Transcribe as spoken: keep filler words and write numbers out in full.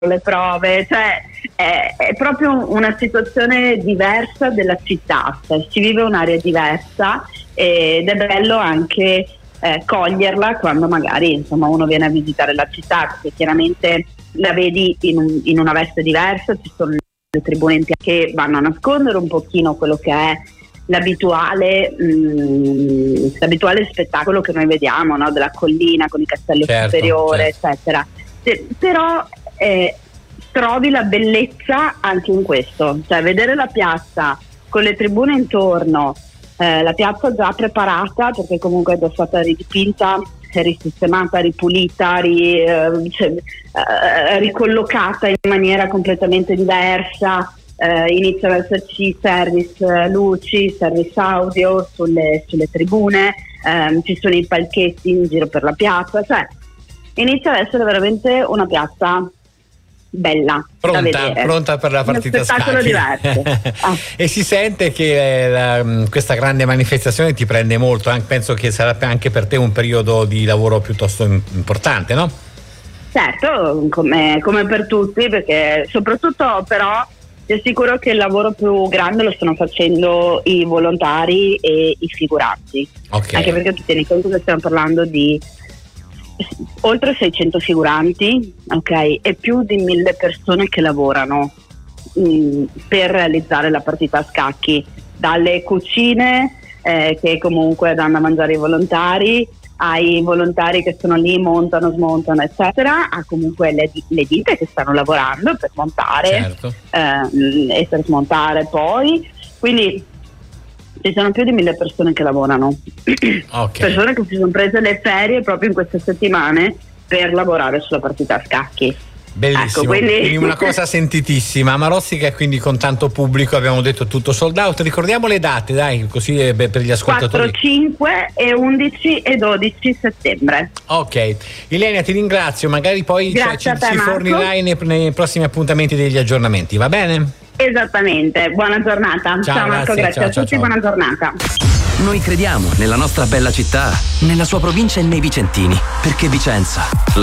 le prove, cioè è, è proprio una situazione diversa della città, cioè si vive un'area diversa ed è bello anche eh, coglierla quando magari insomma uno viene a visitare la città, perché chiaramente la vedi in, un, in una veste diversa, ci sono le tribune che vanno a nascondere un pochino quello che è l'abituale, mh, l'abituale spettacolo che noi vediamo, no? Della collina con il castello certo, superiore, certo. eccetera. Se, però eh, trovi la bellezza anche in questo, cioè vedere la piazza con le tribune intorno, eh, la piazza già preparata perché comunque è già stata ridipinta, risistemata, ripulita, ri, eh, cioè, eh, ricollocata in maniera completamente diversa. Uh, iniziano ad esserci service uh, luci, service audio sulle, sulle tribune, um, ci sono i palchetti in giro per la piazza, cioè inizia ad essere veramente una piazza bella, pronta, da vedere. pronta per la partita uno spettacolo scacchi. diverso. Ah. E si sente che la, questa grande manifestazione ti prende molto, anche, penso che sarà anche per te un periodo di lavoro piuttosto importante, no? Certo, come, come per tutti, perché soprattutto però ti assicuro che il lavoro più grande lo stanno facendo i volontari e i figuranti, okay. Anche perché tu tieni conto che stiamo parlando di oltre seicento figuranti, ok, e più di mille persone che lavorano mh, per realizzare la partita a scacchi, dalle cucine eh, che comunque danno a mangiare i volontari, ai volontari che sono lì, montano, smontano, eccetera, a comunque le, le ditte che stanno lavorando per montare, certo. ehm, e per smontare poi, quindi ci sono più di mille persone che lavorano, okay. Persone che si sono prese le ferie proprio in queste settimane per lavorare sulla partita a scacchi. Bellissimo, ecco, quindi... quindi una cosa sentitissima. Marostica è quindi con tanto pubblico, abbiamo detto tutto sold out. Ricordiamo le date, dai, così eh, per gli ascoltatori. quattro, cinque e undici e dodici settembre. Ok, Ilenia, ti ringrazio, magari poi cioè, ci, te, ci fornirai nei, nei prossimi appuntamenti degli aggiornamenti, va bene? Esattamente, buona giornata. Ciao, ciao Marco, grazie, grazie ciao, a tutti, ciao, ciao. buona giornata. Noi crediamo nella nostra bella città, nella sua provincia e nei vicentini, perché Vicenza